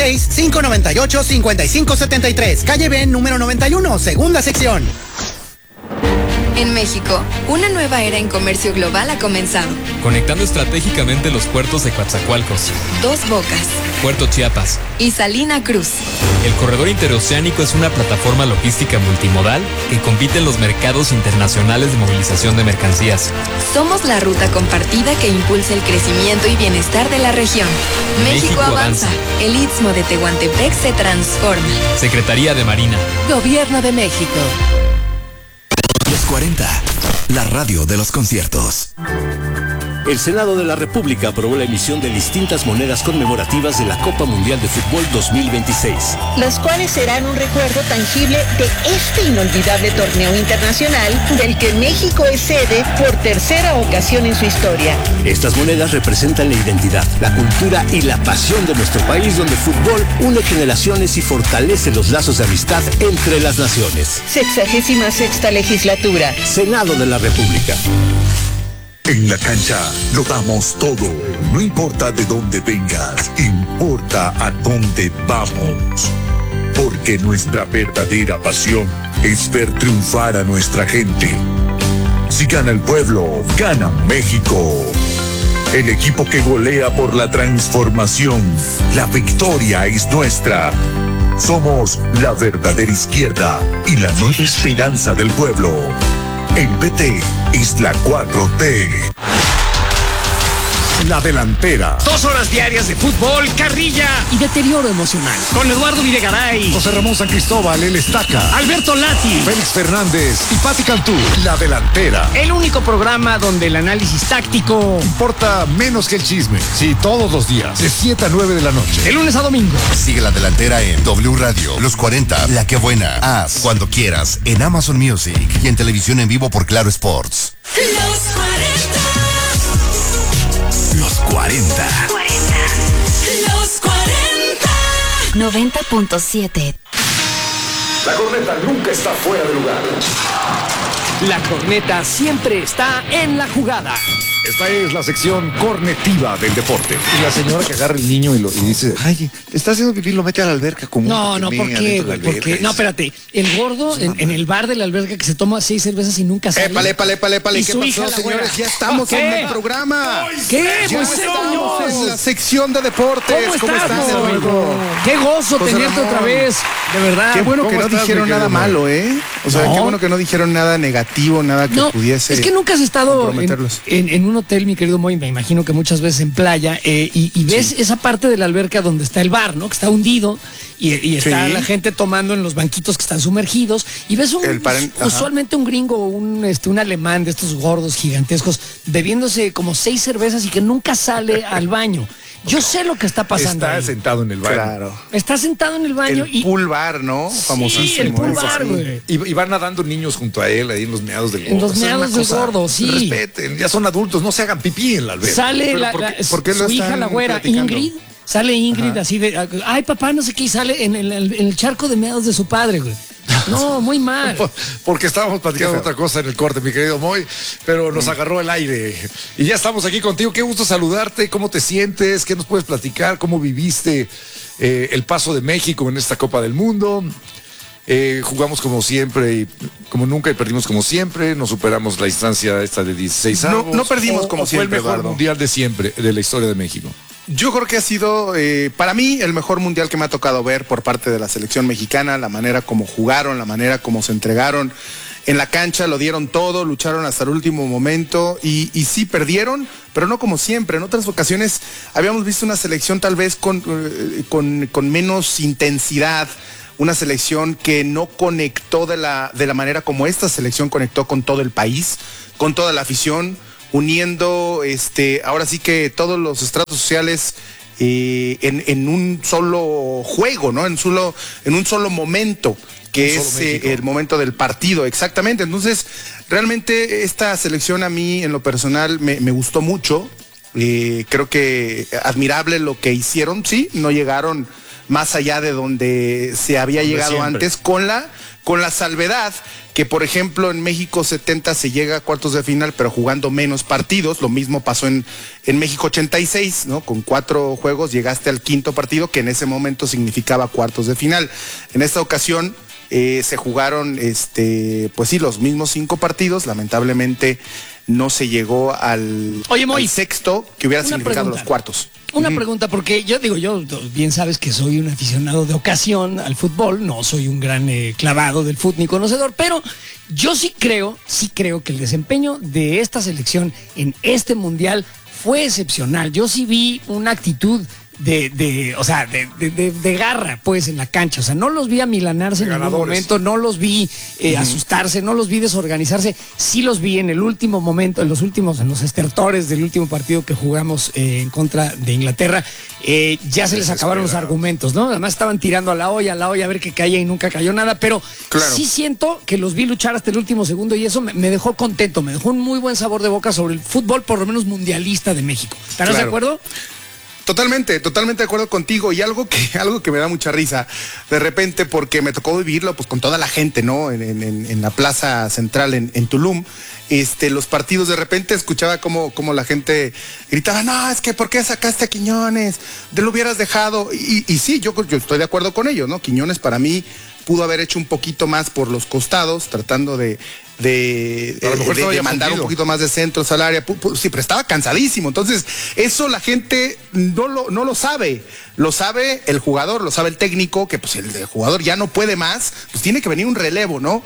686-598-5573. Calle B, número 91, segunda sección. En México, una nueva era en comercio global ha comenzado. Conectando estratégicamente los puertos de Coatzacoalcos, Dos Bocas, Puerto Chiapas y Salina Cruz. El corredor interoceánico es una plataforma logística multimodal que compite en los mercados internacionales de movilización de mercancías. Somos la ruta compartida que impulsa el crecimiento y bienestar de la región. México avanza. El Istmo de Tehuantepec se transforma. Secretaría de Marina. Gobierno de México. Los 40, la radio de los conciertos. El Senado de la República aprobó la emisión de distintas monedas conmemorativas de la Copa Mundial de Fútbol 2026. Las cuales serán un recuerdo tangible de este inolvidable torneo internacional del que México es sede por tercera ocasión en su historia. Estas monedas representan la identidad, la cultura y la pasión de nuestro país, donde el fútbol une generaciones y fortalece los lazos de amistad entre las naciones. 66ª legislatura. Senado de la República. En la cancha lo damos todo. No importa de dónde vengas, importa a dónde vamos. Porque nuestra verdadera pasión es ver triunfar a nuestra gente. Si gana el pueblo, gana México. El equipo que golea por la transformación. La victoria es nuestra. Somos la verdadera izquierda y la nueva esperanza del pueblo. El PT es la 4T. La delantera. 2 horas diarias de fútbol, carrilla y deterioro emocional. Con Eduardo Videgaray, José Ramón San Cristóbal, el Estaca, Alberto Lati, Félix Fernández y Pati Cantú. La delantera. El único programa donde el análisis táctico importa menos que el chisme. Sí, todos los días, de 7 a 9 de la noche. De lunes a domingo. Sigue la delantera en W Radio, Los 40, La Que Buena. Haz cuando quieras en Amazon Music y en televisión en vivo por Claro Sports. Los 40. Los 40. Los 40. 90.7. La corneta nunca está fuera de lugar. La corneta siempre está en la jugada. Esta es la sección cornetiva del deporte. Y la señora que agarra el niño y dice, ay, le está haciendo pipí, lo mete a la alberca como. No, ¿por qué, güey? Porque, no, espérate. El gordo en el bar de la alberca que se toma 6 cervezas y nunca sale. Épale. ¿Qué pasó, señores? Ya estamos en el programa. ¿Qué? Ya Pues estamos en la sección de deportes. ¿Cómo estás, amigo? Qué gozo tenerte otra vez. De verdad. Qué bueno que no dijeron nada malo, ¿eh? O sea, qué bueno que no dijeron nada negativo, nada que pudiese. Es que nunca has estado en un hotel, mi querido Moy, me imagino que muchas veces en playa, y ves esa parte de la alberca donde está el bar, ¿no? Que está hundido y está la gente tomando en los banquitos que están sumergidos, y ves usualmente un gringo o un alemán de estos gordos gigantescos bebiéndose como 6 cervezas y que nunca sale al baño. Yo sé lo que está pasando. Está sentado en el baño. Claro. Está sentado en el baño el pool bar, ¿no? Famosísimo. Sí, el pool bar, güey. Y van nadando niños junto a él ahí en los meados del gordo. En los meados del gordo, sí. Respeten, ya son adultos, no se hagan pipí en la alberca. Sale ¿Por qué su hija, la güera, Ingrid. Sale Ingrid así de, ay papá, no sé qué, y sale en el charco de meados de su padre, güey. No, muy mal. Porque estábamos platicando otra cosa en el corte, mi querido Moy, pero nos agarró el aire. Y ya estamos aquí contigo. Qué gusto saludarte. ¿Cómo te sientes? ¿Qué nos puedes platicar? ¿Cómo viviste el paso de México en esta Copa del Mundo? Jugamos como siempre y como nunca y perdimos como siempre. Nos superamos la instancia esta de 16 avos. No perdimos como siempre, fue el mejor Eduardo. mundial de siempre, de la historia de México. Yo creo que ha sido, para mí, el mejor mundial que me ha tocado ver por parte de la selección mexicana, la manera como jugaron, la manera como se entregaron. en la cancha lo dieron todo, lucharon hasta el último momento y sí perdieron, pero no como siempre. En otras ocasiones habíamos visto una selección tal vez con menos intensidad, una selección que no conectó de la manera como esta selección conectó con todo el país, con toda la afición, uniendo ahora sí que todos los estratos sociales en un solo juego, ¿no? En un solo momento, que es el momento del partido, exactamente. Entonces, realmente esta selección a mí, en lo personal, me gustó mucho. Creo que admirable lo que hicieron, sí, no llegaron más allá de donde se había llegado antes, con la salvedad que, por ejemplo, en México 70 se llega a cuartos de final, pero jugando menos partidos. Lo mismo pasó en México 86, ¿no? Con 4 juegos llegaste al 5º partido, que en ese momento significaba cuartos de final. En esta ocasión se jugaron, pues sí, los mismos 5 partidos. Lamentablemente no se llegó al sexto, que hubiera significado los cuartos. Una pregunta, porque yo bien sabes que soy un aficionado de ocasión al fútbol, no soy un gran clavado del fútbol ni conocedor, pero yo sí creo que el desempeño de esta selección en este mundial fue excepcional. Yo sí vi una actitud de garra, pues, en la cancha. O sea, no los vi amilanarse en ningún momento, no los vi asustarse, no los vi desorganizarse. Sí los vi en el último momento, en los estertores del último partido que jugamos en contra de Inglaterra. Ya se les acabaron los argumentos, ¿no? Además estaban tirando a la olla a ver qué caía y nunca cayó nada, pero sí siento que los vi luchar hasta el último segundo y eso me dejó contento, me dejó un muy buen sabor de boca sobre el fútbol, por lo menos mundialista de México. ¿Estarás de acuerdo? Totalmente de acuerdo contigo, y algo que me da mucha risa de repente, porque me tocó vivirlo pues con toda la gente, ¿no? En la plaza central en Tulum, los partidos, de repente escuchaba como la gente gritaba, no, es que ¿por qué sacaste a Quiñones? Te lo hubieras dejado, y sí, yo estoy de acuerdo con ello, ¿no? Quiñones para mí pudo haber hecho un poquito más por los costados, tratando de mandar un poquito más de centros al área. Sí, pero estaba cansadísimo. Entonces, eso la gente no lo sabe. Lo sabe el jugador, lo sabe el técnico, que pues el jugador ya no puede más, pues tiene que venir un relevo, ¿no?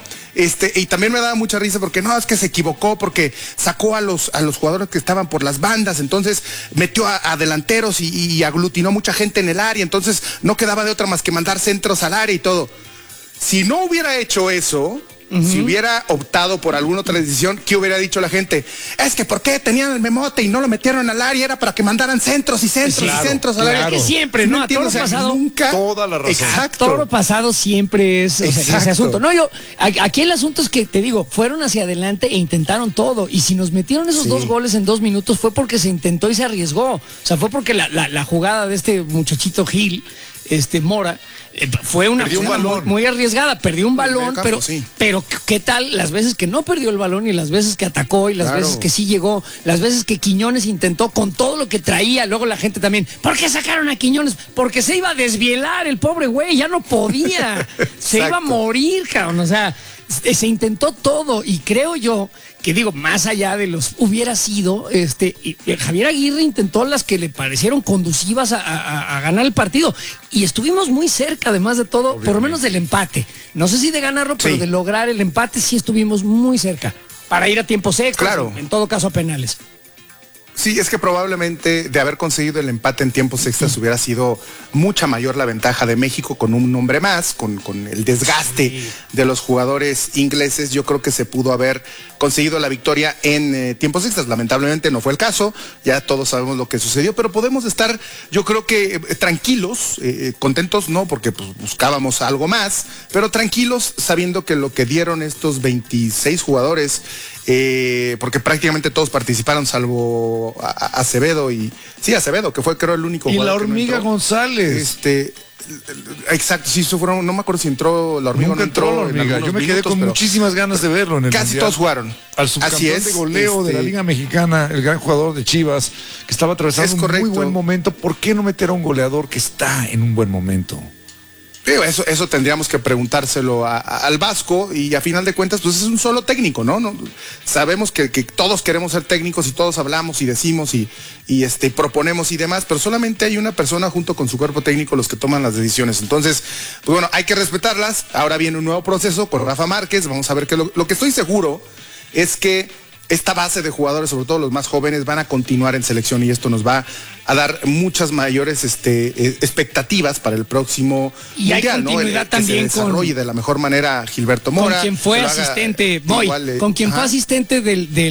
Y también me daba mucha risa porque no, es que se equivocó, porque sacó a los jugadores que estaban por las bandas, entonces metió a delanteros y aglutinó mucha gente en el área, entonces no quedaba de otra más que mandar centros al área y todo. Si no hubiera hecho eso, si hubiera optado por alguna otra decisión, ¿qué hubiera dicho la gente? Es que ¿por qué tenían el memote y no lo metieron al área? Era para que mandaran centros y centros y centros al área. Que siempre, ¿no? A todo lo pasado. Nunca. Toda la razón. Exacto. Todo lo pasado siempre es ese asunto. No, aquí el asunto es que, te digo, fueron hacia adelante e intentaron todo. Y si nos metieron esos 2 goles en 2 minutos fue porque se intentó y se arriesgó. O sea, fue porque la jugada de este muchachito Gil, Mora, fue una muy arriesgada, perdió un balón, pero ¿qué tal las veces que no perdió el balón y las veces que atacó y las veces que sí llegó, las veces que Quiñones intentó con todo lo que traía? Luego la gente también, ¿por qué sacaron a Quiñones? Porque se iba a desvielar el pobre güey, ya no podía, se iba a morir, cabrón, o sea, se intentó todo y creo yo que, digo, más allá de los hubiera sido, Javier Aguirre intentó las que le parecieron conducivas a ganar el partido y estuvimos muy cerca, además de todo, por lo menos del empate. No sé si de ganarlo, pero de lograr el empate sí estuvimos muy cerca para ir a tiempos extras, en todo caso a penales. Sí, es que probablemente de haber conseguido el empate en tiempos extras hubiera sido mucha mayor la ventaja de México con un hombre más, con el desgaste de los jugadores ingleses. Yo creo que se pudo haber conseguido la victoria en tiempos extras. Lamentablemente no fue el caso, ya todos sabemos lo que sucedió, pero podemos estar, yo creo que tranquilos, contentos no, porque pues, buscábamos algo más, pero tranquilos sabiendo que lo que dieron estos 26 jugadores, porque prácticamente todos participaron salvo Acevedo Acevedo, que fue creo el único jugador. Y la Hormiga González. Exacto, sí, eso fueron, no me acuerdo si entró la Hormiga o no entró. La Hormiga. Yo me quedé con muchísimas ganas de verlo en el casi mundial. Todos jugaron. Al subcampeón de goleo de la Liga Mexicana, el gran jugador de Chivas, que estaba atravesando un muy buen momento. ¿Por qué no meter a un goleador que está en un buen momento? Eso tendríamos que preguntárselo al Vasco, y a final de cuentas pues es un solo técnico, ¿no? Sabemos que todos queremos ser técnicos y todos hablamos y decimos y proponemos y demás, pero solamente hay una persona junto con su cuerpo técnico los que toman las decisiones. Entonces, pues bueno, hay que respetarlas. Ahora viene un nuevo proceso con Rafa Márquez. Vamos a ver lo que estoy seguro es que esta base de jugadores, sobre todo los más jóvenes, van a continuar en selección, y esto nos va a dar muchas mayores expectativas para el próximo mundial, ¿no? Que también se desarrolle de la mejor manera Gilberto Mora. Con quien fue asistente, con quien fue asistente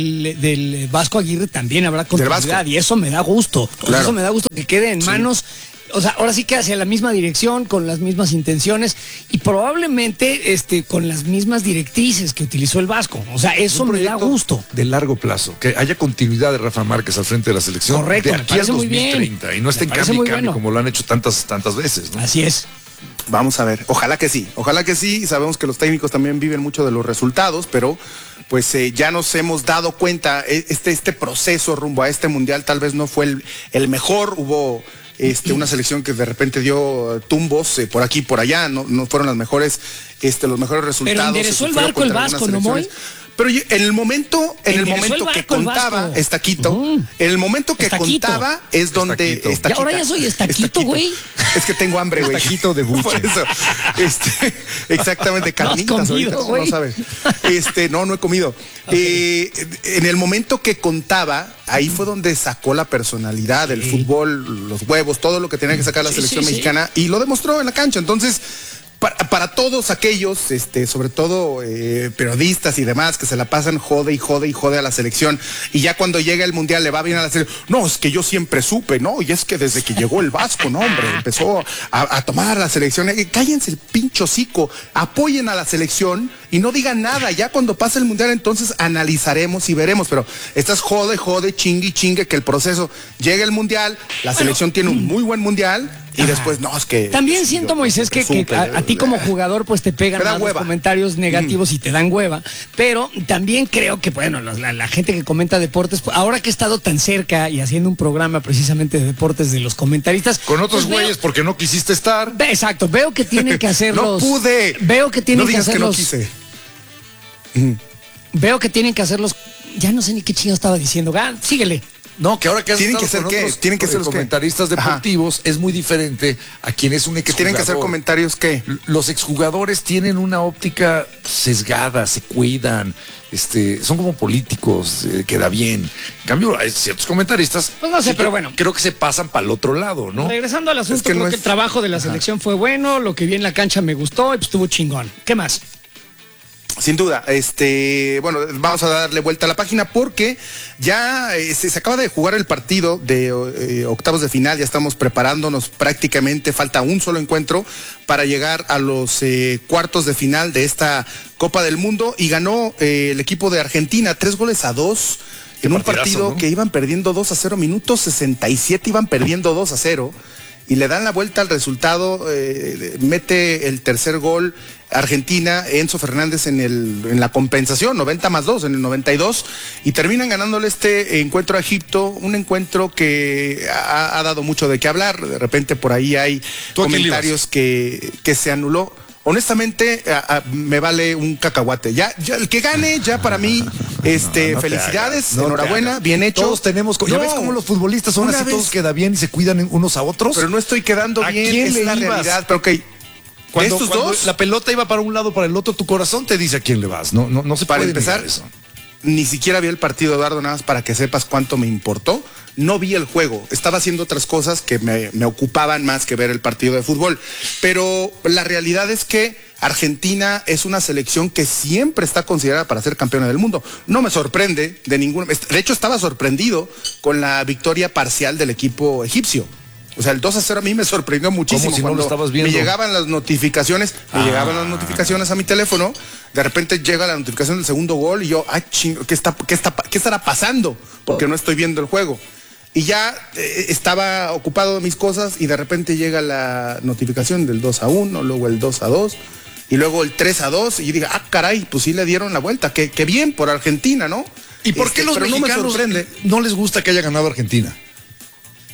del Vasco Aguirre, también habrá continuidad, y eso me da gusto. Claro. Eso me da gusto que quede en manos. O sea, ahora sí que hacia la misma dirección, con las mismas intenciones y probablemente con las mismas directrices que utilizó el Vasco. O sea, eso me da gusto. De largo plazo, que haya continuidad de Rafa Márquez al frente de la selección. Correcto, de aquí al 2030 y no estén cambio como lo han hecho tantas veces, ¿no? Así es. Vamos a ver, ojalá que sí. Sabemos que los técnicos también viven mucho de los resultados, pero pues ya nos hemos dado cuenta, este proceso rumbo a este mundial tal vez no fue el mejor. Hubo una selección que de repente dio tumbos por aquí y por allá, no fueron los mejores resultados. Pero enderezó el barco el Vasco, ¿no, Moy? Pero en el momento que contaba Estaquito, en el momento que contaba es donde Estaquito. Y ahora ya soy Estaquito, güey. Es que tengo hambre, güey. Estaquito de buche. Por eso. Exactamente, carnitas ahorita, no sabes. No he comido. Okay. En el momento que contaba, ahí fue donde sacó la personalidad, el fútbol, los huevos, todo lo que tenía que sacar la selección mexicana, y lo demostró en la cancha. Entonces, para todos aquellos, sobre todo periodistas y demás, que se la pasan jode a la selección, y ya cuando llega el mundial le va bien a la selección. No, es que yo siempre supe, ¿no? Y es que desde que llegó el Vasco, no, hombre, empezó a tomar la selección. Cállense el pincho hocico, apoyen a la selección y no digan nada. Ya cuando pase el mundial, entonces analizaremos y veremos. Pero estás jode, chingue, que el proceso llegue el mundial, la selección tiene un muy buen mundial. Y después, no, es que... También siento, Moisés, que a ti como jugador, pues te pegan más los comentarios negativos y te dan hueva. Pero también creo que, bueno, la gente que comenta deportes, ahora que he estado tan cerca y haciendo un programa precisamente de deportes de los comentaristas... Con otros güeyes, porque no quisiste estar. Exacto, veo que tienen que hacerlos... No pude. Veo que tienen que hacerlos... No quise. Veo que tienen que hacerlos... Ya no sé ni qué chingo estaba diciendo. Síguele. No, que ahora que tienen que ser tienen que ser los comentaristas deportivos. Es muy diferente a quien es un exjugador. Que tienen que hacer comentarios que los exjugadores tienen una óptica sesgada, se cuidan, son como políticos, queda bien. En cambio, hay ciertos comentaristas, pues no sé, pero bueno, creo que se pasan para el otro lado, ¿no? Regresando al asunto, creo que el trabajo de la selección fue bueno, lo que vi en la cancha me gustó y pues estuvo chingón. ¿Qué más? Sin duda, bueno, vamos a darle vuelta a la página porque ya se acaba de jugar el partido de octavos de final, ya estamos preparándonos prácticamente, falta un solo encuentro para llegar a los cuartos de final de esta Copa del Mundo, y ganó el equipo de Argentina 3-2 en un partido, ¿no? Que iban perdiendo 2-0, minutos 67 iban perdiendo 2-0. Y le dan la vuelta al resultado, mete el tercer gol Argentina, Enzo Fernández en la compensación, 90+2, en el 92, y terminan ganándole este encuentro a Egipto, un encuentro que ha dado mucho de qué hablar. De repente por ahí hay comentarios que se anuló. Honestamente, me vale un cacahuate. Ya el que gane, ya para mí, felicidades, enhorabuena, bien hecho. Todos tenemos, ya ves cómo los futbolistas son así, todos quedan bien y se cuidan unos a otros. Pero no estoy quedando bien, es la realidad. Pero ok, cuando la pelota iba para un lado, para el otro, tu corazón te dice a quién le vas. No se puede empezar eso. Ni siquiera vi el partido, Eduardo, nada más para que sepas cuánto me importó. No vi el juego, estaba haciendo otras cosas que me ocupaban más que ver el partido de fútbol. Pero la realidad es que Argentina es una selección que siempre está considerada para ser campeona del mundo. No me sorprende de ninguna... De hecho, estaba sorprendido con la victoria parcial del equipo egipcio. O sea, el 2-0 a mí me sorprendió muchísimo. Si no lo estabas viendo. Me llegaban las notificaciones, a mi teléfono. De repente llega la notificación del segundo gol y yo, ay, chingo, ¿qué estará pasando? Porque no estoy viendo el juego. Y ya estaba ocupado de mis cosas y de repente llega la notificación del 2-1, luego el 2-2 y luego el 3-2 y digo, caray, pues sí le dieron la vuelta. Qué bien por Argentina, ¿no? ¿Y por qué los mexicanos no les gusta que haya ganado Argentina?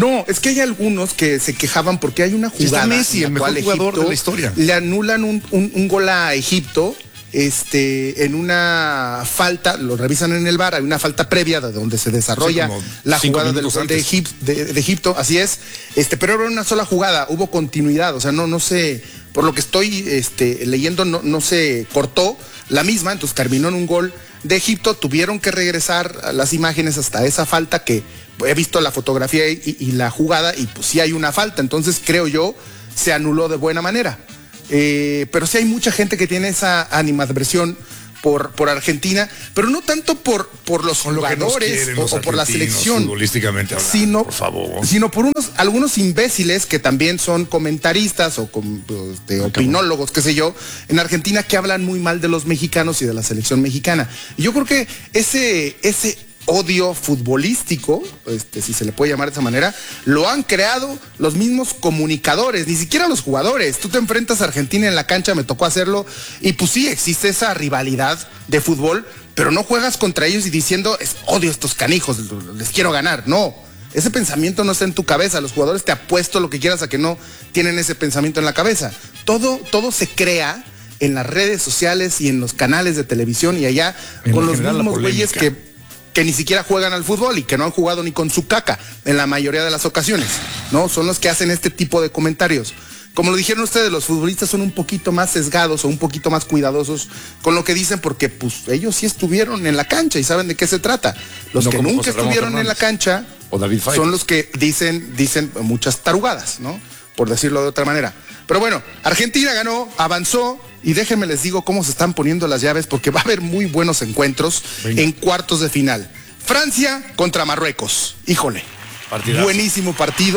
No, es que hay algunos que se quejaban porque hay una jugada. Messi, el mejor jugador de la historia. Le anulan un gol a Egipto. En una falta, lo revisan en el VAR, hay una falta previa de donde se desarrolla la jugada del gol de Egipto, así es, pero era una sola jugada, hubo continuidad, o sea, no sé, por lo que estoy leyendo, no se cortó la misma, entonces terminó en un gol de Egipto, tuvieron que regresar a las imágenes hasta esa falta, que he visto la fotografía y la jugada, y pues sí hay una falta, entonces creo yo, se anuló de buena manera. Pero sí hay mucha gente que tiene esa animadversión por Argentina, pero no tanto por los jugadores o por la selección, futbolísticamente hablando, sino, por favor, sino por algunos imbéciles que también son comentaristas o opinólogos, qué sé yo, en Argentina, que hablan muy mal de los mexicanos y de la selección mexicana. Y yo creo que ese odio futbolístico, si se le puede llamar de esa manera, lo han creado los mismos comunicadores, ni siquiera los jugadores. Tú te enfrentas a Argentina en la cancha, me tocó hacerlo, y pues sí, existe esa rivalidad de fútbol, pero no juegas contra ellos y diciendo, odio a estos canijos, les quiero ganar. No, ese pensamiento no está en tu cabeza. Los jugadores, te apuesto lo que quieras a que no tienen ese pensamiento en la cabeza. Todo se crea en las redes sociales y en los canales de televisión, y allá con los mismos güeyes que ni siquiera juegan al fútbol y que no han jugado ni con su caca en la mayoría de las ocasiones, ¿no? Son los que hacen este tipo de comentarios. Como lo dijeron ustedes, los futbolistas son un poquito más sesgados o un poquito más cuidadosos con lo que dicen, porque pues ellos sí estuvieron en la cancha y saben de qué se trata. Los que nunca estuvieron en la cancha son los que dicen muchas tarugadas, ¿no? Por decirlo de otra manera. Pero bueno, Argentina ganó, avanzó, y déjenme les digo cómo se están poniendo las llaves, porque va a haber muy buenos encuentros en cuartos de final. Francia contra Marruecos. Híjole, partidazo. Buenísimo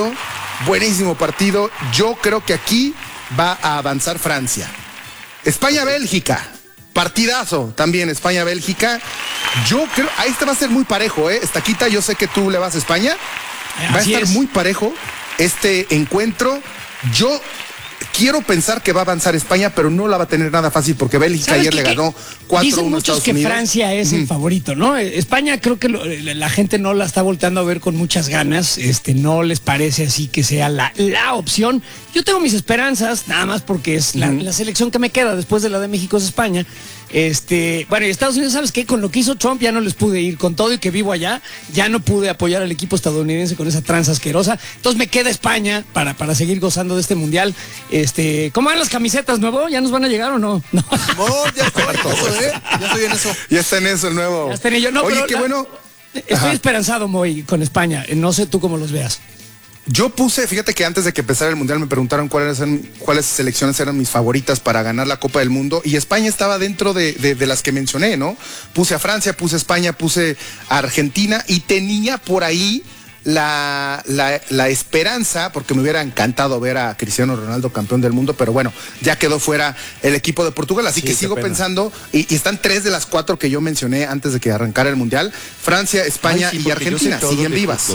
partido. Yo creo que aquí va a avanzar Francia. España-Bélgica. Partidazo también, España-Bélgica. Yo creo, este va a ser muy parejo, Estaquita, yo sé que tú le vas a España. Va a estar muy parejo este encuentro. Yo quiero pensar que va a avanzar España, pero no la va a tener nada fácil, porque Bélgica ayer le ganó 4-1 a Estados Unidos. Dicen muchos que Francia es el favorito, ¿no? España creo que la gente no la está volteando a ver con muchas ganas, no les parece así que sea la opción. Yo tengo mis esperanzas, nada más porque es la selección que me queda después de la de México, es España. Bueno, y Estados Unidos, ¿sabes qué? Con lo que hizo Trump ya no les pude ir, con todo y que vivo allá, ya no pude apoyar al equipo estadounidense con esa tranza asquerosa. Entonces me queda España para seguir gozando de este mundial. ¿Cómo van las camisetas, nuevo? ¿Ya nos van a llegar o no? No, ya está en eso, ya estoy en eso. Ya está en eso el nuevo. Ya está en ello. No, oye, qué bueno. Estoy esperanzado, Moy, con España. No sé tú cómo los veas. Yo puse, fíjate que antes de que empezara el Mundial me preguntaron cuáles selecciones eran mis favoritas para ganar la Copa del Mundo, y España estaba dentro de las que mencioné, ¿no? Puse a Francia, puse a España, puse a Argentina, y tenía por ahí la esperanza, porque me hubiera encantado ver a Cristiano Ronaldo campeón del mundo, pero bueno, ya quedó fuera el equipo de Portugal, así que sigo pensando, y están 3 de las 4 que yo mencioné antes de que arrancara el Mundial: Francia, España y Argentina, siguen vivas.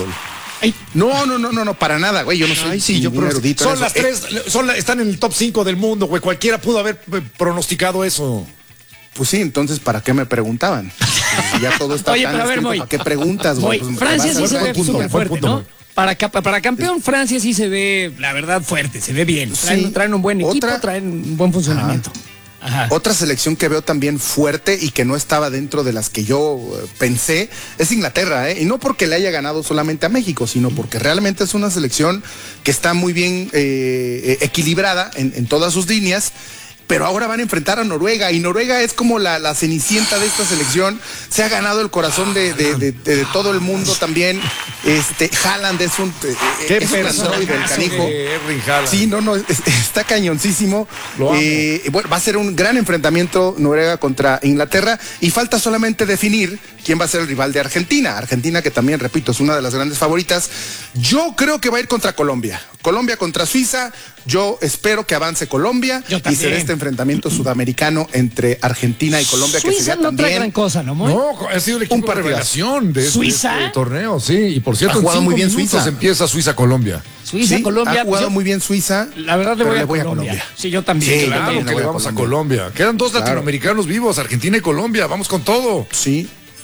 No, para nada, güey, yo no soy erudito. Son las 3, están en el top 5 del mundo, güey, cualquiera pudo haber pronosticado eso. Pues sí, entonces, ¿para qué me preguntaban? Ya todo está tan escrito, ¿para qué preguntas, güey? Pues, Francia sí se ve súper fuerte, ¿no? Para campeón, Francia sí se ve, la verdad, fuerte, se ve bien. Traen un buen equipo, traen un buen funcionamiento. Ajá. Otra selección que veo también fuerte y que no estaba dentro de las que yo pensé es Inglaterra, y no porque le haya ganado solamente a México, sino porque realmente es una selección que está muy bien equilibrada en todas sus líneas. Pero ahora van a enfrentar a Noruega, y Noruega es como la cenicienta de esta selección. Se ha ganado el corazón de todo el mundo también. Haaland es un androide del canijo. Sí, está cañoncísimo. Bueno, va a ser un gran enfrentamiento Noruega contra Inglaterra, y falta solamente definir quién va a ser el rival de Argentina. Argentina, que también, repito, es una de las grandes favoritas. Yo creo que va a ir contra Colombia. Colombia contra Suiza. Yo espero que avance Colombia y se dé este enfrentamiento sudamericano entre Argentina y Colombia. Suiza que sería no también trae gran cosa, ¿no, Moy? No, ha sido el equipo de revelación de este torneo, sí. Y por cierto, ha jugado muy bien Suiza. Empieza Suiza-Colombia. Suiza-Colombia. Ha jugado muy bien Suiza. La verdad le voy a Colombia. Sí, yo también. Sí, claro que le vamos a Colombia. Quedan 2 latinoamericanos vivos, Argentina y Colombia. Vamos con todo. Sí.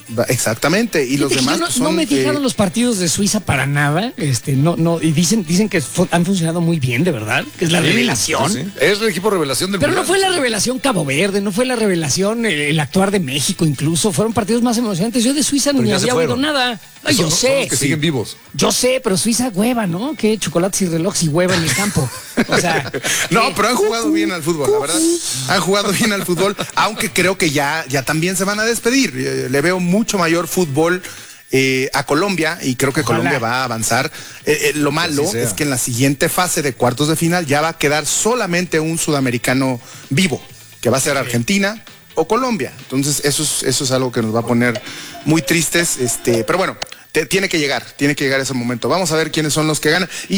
Exactamente, y los demás no me fijaron los partidos de Suiza para nada, y dicen que han funcionado muy bien, de verdad, que es la revelación. Sí. Es el equipo revelación del Pero mundial. no fue la revelación Cabo Verde, no fue la revelación el actuar de México incluso, fueron partidos más emocionantes. Yo de Suiza ni había oído nada. Ay, yo sé. Son los que siguen vivos. Yo sé, pero Suiza hueva, ¿no? Que chocolates y relojes y hueva en el campo. O sea, no, pero han jugado bien al fútbol, la verdad. Han jugado bien al fútbol, aunque creo que ya también se van a despedir. Le veo mucho mayor fútbol a Colombia y creo que Ojalá. Colombia va a avanzar. Lo malo es que en la siguiente fase de cuartos de final ya va a quedar solamente un sudamericano vivo, que va a ser Argentina o Colombia. Entonces eso es algo que nos va a poner muy tristes, pero bueno, tiene que llegar ese momento. Vamos a ver quiénes son los que ganan.